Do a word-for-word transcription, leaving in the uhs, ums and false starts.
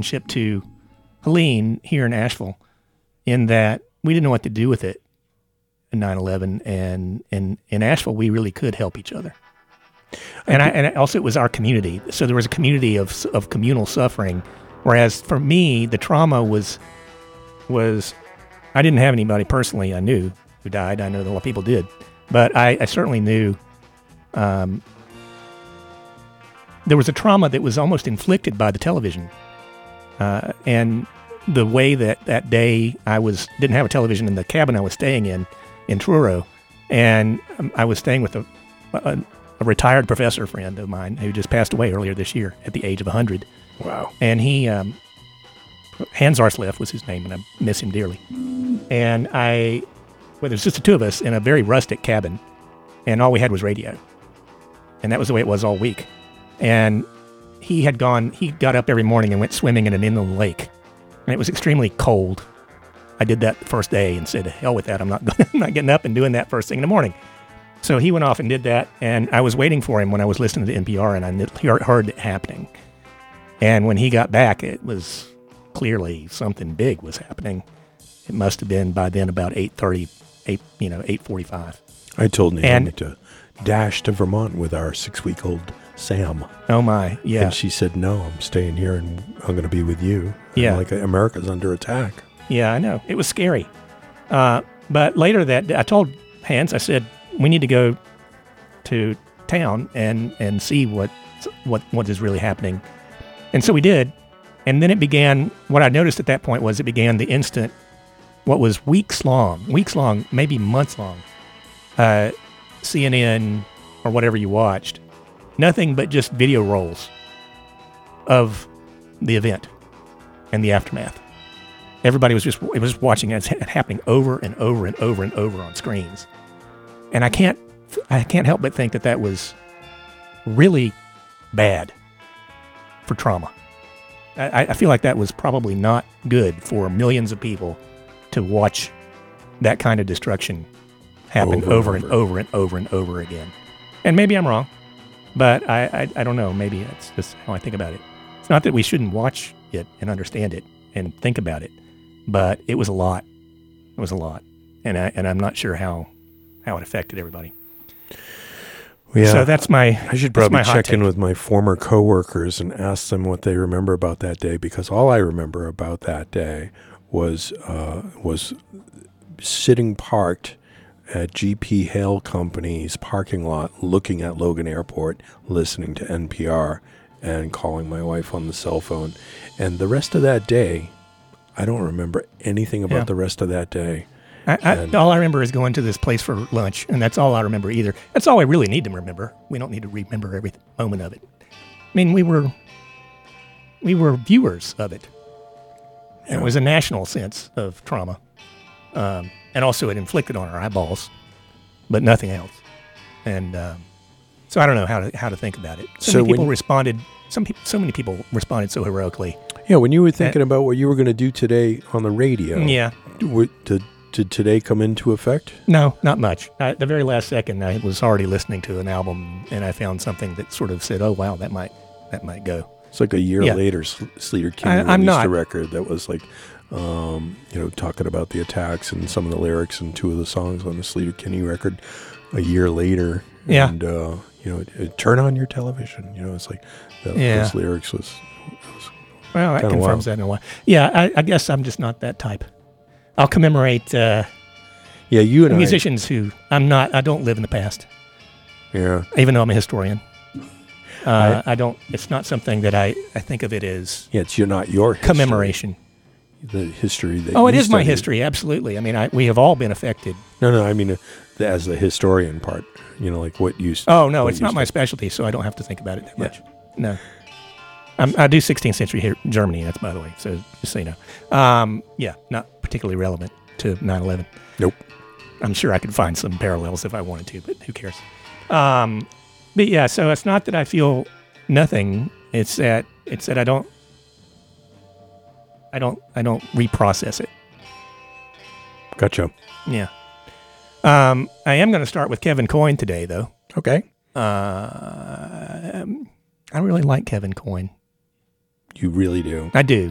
relationship to Helene here in Asheville, in that we didn't know what to do with it in nine eleven, and in, in Asheville, we really could help each other. And I, and also it was our community. So there was a community of of communal suffering, whereas for me, the trauma was, was I didn't have anybody personally I knew who died. I know that a lot of people did. But I, I certainly knew um, there was a trauma that was almost inflicted by the television. Uh, and the way that that day I was didn't have a television in the cabin I was staying in, in Truro, and um, I was staying with a, a, a retired professor friend of mine who just passed away earlier this year at the age of one hundred. Wow. And he, um, Hans Arsleff was his name, and I miss him dearly. And I, well, there was just the two of us in a very rustic cabin, and all we had was radio. And that was the way it was all week. And he had gone, he got up every morning and went swimming in an inland lake. And it was extremely cold. I did that the first day and said, hell with that, I'm not, I'm not getting up and doing that first thing in the morning. So he went off and did that, and I was waiting for him when I was listening to N P R, and I heard it happening. And when he got back, it was clearly something big was happening. It must have been by then about eight thirty, eight, you know, eight forty-five. I told Naomi to dash to Vermont with our six-week-old Sam. Oh, my, yeah. And she said, no, I'm staying here, and I'm going to be with you. And yeah. like, America's under attack. Yeah, I know. It was scary. Uh, but later that day, I told Hans, I said, we need to go to town and, and see what, what what is really happening. And so we did. And then it began, what I noticed at that point was it began the instant, what was weeks long, weeks long, maybe months long, uh, C N N or whatever you watched, nothing but just video rolls of the event and the aftermath. Everybody was just it was watching it happening over and over and over and over on screens. And I can't I can't help but think that that was really bad for trauma. I, I feel like that was probably not good for millions of people to watch that kind of destruction happen over, over and over and over and over again. And maybe I'm wrong, but I, I, I don't know. Maybe that's just how I think about it. It's not that we shouldn't watch it and understand it and think about it, but it was a lot. It was a lot. And, I, and I'm not sure how, how it affected everybody. Yeah, so that's my I should probably my check take. in with my former coworkers and ask them what they remember about that day, because all I remember about that day was uh, was sitting parked at G P Hale Company's parking lot, looking at Logan Airport, listening to N P R, and calling my wife on the cell phone. And the rest of that day, I don't remember anything about yeah. the rest of that day. I, I, all I remember is going to this place for lunch, and that's all I remember either. That's all I really need to remember. We don't need to remember every moment of it. I mean, we were we were viewers of it. Yeah. It was a national sense of trauma, um, and also it inflicted on our eyeballs, but nothing else. And um, so I don't know how to how to think about it. So, so many people responded. Some people, so many people responded so heroically. Yeah, when you were thinking that, about what you were going to do today on the radio. Yeah. W- to Did today come into effect? No, not much. At the very last second, I was already listening to an album, and I found something that sort of said, "Oh, wow, that might that might go." It's like a year yeah. later, Sleater Kinney released I'm not, a record that was like, um, you know, talking about the attacks and some of the lyrics and two of the songs on the Sleater Kinney record. A year later, yeah. and uh, you know, it, it, turn on your television. You know, it's like the, yeah. those lyrics was. was well, that confirms wild. that in a while. Yeah, I, I guess I'm just not that type. I'll commemorate uh, yeah, you and musicians I, who I'm not, I don't live in the past. Yeah. Even though I'm a historian. Uh, I, I don't, it's not something that I, I think of it as. Yeah, it's you're not your history. Commemoration. The history that Oh, it you is my studied. history, absolutely. I mean, I, we have all been affected. No, no, I mean, uh, the, as the historian part, you know, like what you. Oh, no, it's not my specialty, so I don't have to think about it that much. Yeah. No. I'm, I do sixteenth century here, Germany, that's by the way, so just so you know. Um, yeah, not particularly relevant to nine eleven. Nope. I'm sure I could find some parallels if I wanted to, but who cares? Um, but yeah, so it's not that I feel nothing. It's that it's that I don't, I don't, I don't reprocess it. Gotcha. Yeah. Um, I am going to start with Kevin Coyne today, though. Okay. Uh, I really like Kevin Coyne. You really do. I do.